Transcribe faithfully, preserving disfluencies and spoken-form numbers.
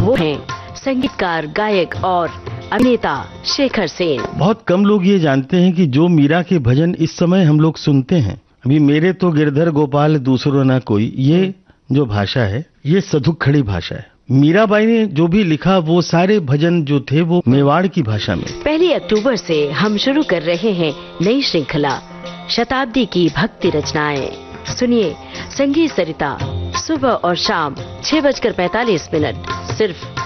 वो हैं संगीतकार, गायक और अभिनेता शेखर सेन। बहुत कम लोग ये जानते हैं कि जो मीरा के भजन इस समय हम लोग सुनते हैं, अभी मेरे तो गिरधर गोपाल दूसरो ना कोई, ये जो भाषा है ये सधुक खड़ी भाषा है। मीराबाई ने जो भी लिखा वो सारे भजन जो थे वो मेवाड़ की भाषा में। पहली अक्टूबर से हम शुरू कर रहे हैं नई श्रृंखला शताब्दी की भक्ति रचनाएं। सुनिए संगीत सरिता सुबह और शाम छह बजकर पैंतालीस मिनट सिर्फ